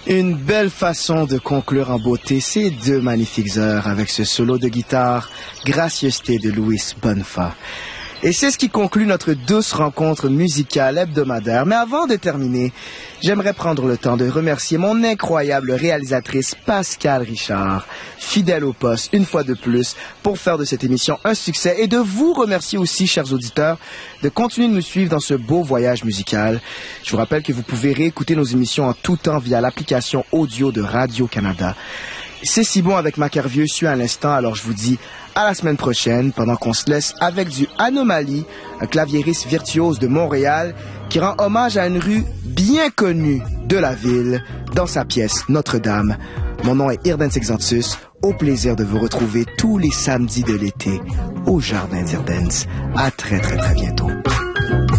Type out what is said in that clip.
Une belle façon de conclure en beauté ces deux magnifiques heures avec ce solo de guitare, gracieuseté de Luis Bonfa. Et c'est ce qui conclut notre douce rencontre musicale hebdomadaire. Mais avant de terminer, j'aimerais prendre le temps de remercier mon incroyable réalisatrice Pascal Richard, fidèle au poste une fois de plus, pour faire de cette émission un succès et de vous remercier aussi, chers auditeurs, de continuer de nous suivre dans ce beau voyage musical. Je vous rappelle que vous pouvez réécouter nos émissions en tout temps via l'application audio de Radio-Canada. C'est si bon avec Macarvieux, suis à l'instant, alors je vous dis à la semaine prochaine, pendant qu'on se laisse avec du Anomaly, un claviériste virtuose de Montréal qui rend hommage à une rue bien connue de la ville dans sa pièce Notre-Dame. Mon nom est Irdens Exantus, au plaisir de vous retrouver tous les samedis de l'été au Jardin d'Irdens. À très très très bientôt.